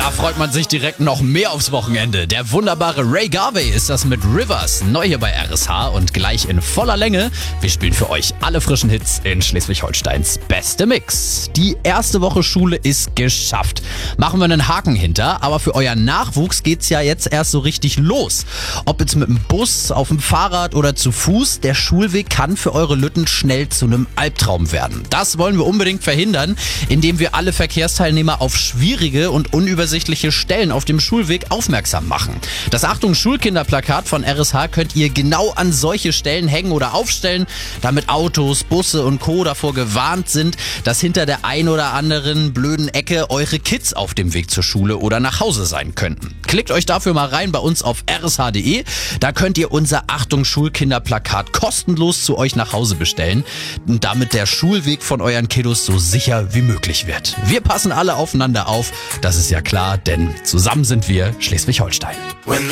Da freut man sich direkt noch mehr aufs Wochenende. Der wunderbare Ray Garvey ist das mit Rivers, neu hier bei RSH und gleich in voller Länge. Wir spielen für euch alle frischen Hits in Schleswig-Holsteins beste Mix. Die erste Woche Schule ist geschafft. Machen wir einen Haken hinter, aber für euren Nachwuchs geht's ja jetzt erst so richtig los. Ob jetzt mit dem Bus, auf dem Fahrrad oder zu Fuß, der Schulweg kann für eure Lütten schnell zu einem Albtraum werden. Das wollen wir unbedingt verhindern, indem wir alle Verkehrsteilnehmer auf schwierige und unübersichtliche Stellen auf dem Schulweg aufmerksam machen. Das Achtung Schulkinderplakat von RSH könnt ihr genau an solche Stellen hängen oder aufstellen, damit Autos, Busse und Co. davor gewarnt sind, dass hinter der ein oder anderen blöden Ecke eure Kids auf dem Weg zur Schule oder nach Hause sein könnten. Klickt euch dafür mal rein bei uns auf rsh.de. Da könnt ihr unser Achtung Schulkinderplakat kostenlos zu euch nach Hause bestellen, damit der Schulweg von euren Kiddos so sicher wie möglich wird. Wir passen alle aufeinander auf, das ist ja klar, denn zusammen sind wir Schleswig-Holstein.